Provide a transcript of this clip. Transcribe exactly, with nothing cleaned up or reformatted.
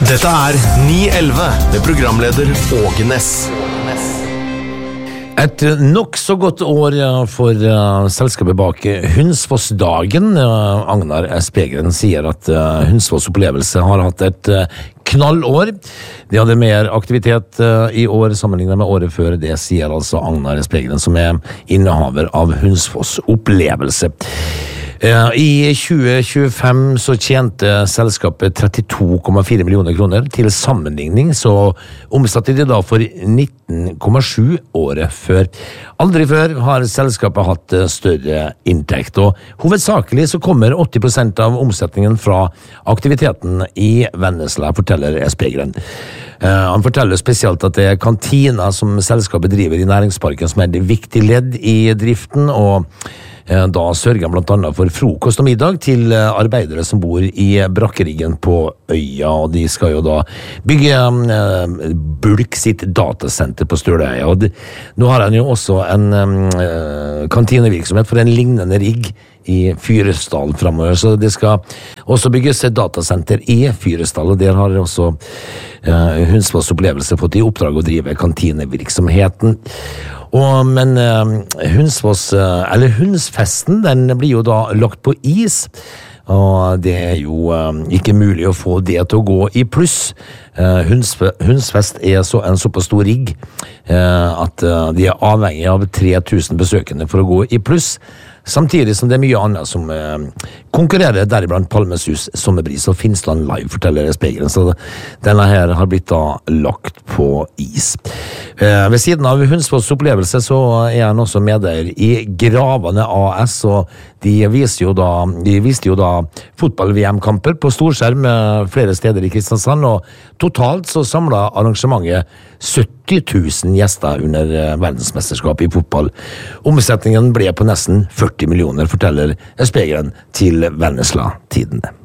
Dette er ni elleve med programleder Åge Ness. Et nok så godt år for uh, selskapet bak Hunsfossdagen. Uh, Agnar Spegren sier at uh, Hunsfoss opplevelse har hatt et uh, knallår. De hadde mer aktivitet uh, i år sammenlignet med året før. Det sier altså Agnar Spegren, som er innehaver av Hunsfoss opplevelse. I tjue tjuefem så tjente selskapet trettito komma fire millioner kroner. Til sammenligning så omsatte de da for nitten komma sju året før. Aldri før har selskapet hatt større inntekt, og hovedsakelig så kommer åtti prosent av omsetningen fra aktiviteten i Vennesla, forteller Spegren. Han forteller spesielt at det er kantina som selskapet driver i næringsparken som er et viktig ledd i driften, og da sørger han blant annet for frokost og middag til arbeidere som bor i brakkeriggen på øya, og de skal jo da bygge uh, Bulk sitt datasenter på Støløya. Og det, nå har han jo også en uh, kantinevirksomhet for en lignende rigg i Fyresdal fremover, så det skal også bygges et datasenter i Fyresdal, og der har også uh, Hunsfoss opplevelse fått i oppdrag å drive kantinevirksomheten. Og, men uh, Hunsfoss, uh, eller Hunsfesten, den blir jo da lagt på is, og det er jo uh, ikke mulig å få det til å gå i pluss. Uh, Hunsfe, Hunsfest er så, en såpass stor rigg uh, at uh, de er avhengig av tre tusen besøkende for å gå i pluss, samtidig som det er mye annet som eh, konkurrerer, deriblant Palmesus, Sommerbris og Finnsland Live, forteller Spegren, så denne her har blitt da lagt på is. Eh, ved siden av Hunsfoss opplevelse så er han også medeier i Gravane A S, og de viser jo da, de viste jo da fotball-V M-kamper på storskjerm flere steder i Kristiansand, og totalt så samlet arrangementet sytti tusen gjester under verdensmesterskapet i fotball. Omsetningen ble på nesten førti millioner, forteller Spegren til Vennesla Tidende.